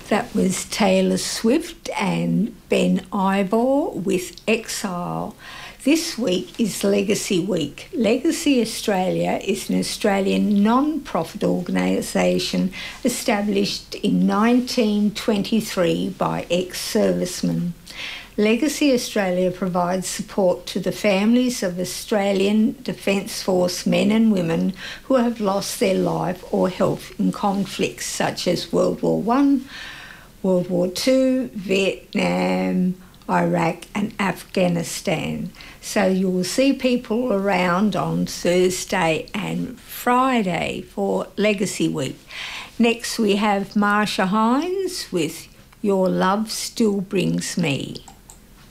That was Taylor Swift and Ben Ivor with Exile. This week is Legacy Week. Legacy Australia is an Australian non-profit organisation established in 1923 by ex-servicemen. Legacy Australia provides support to the families of Australian Defence Force men and women who have lost their life or health in conflicts such as World War I, World War II, Vietnam, Iraq and Afghanistan. So you will see people around on Thursday and Friday for Legacy Week. Next we have Marsha Hines with Your Love Still Brings Me.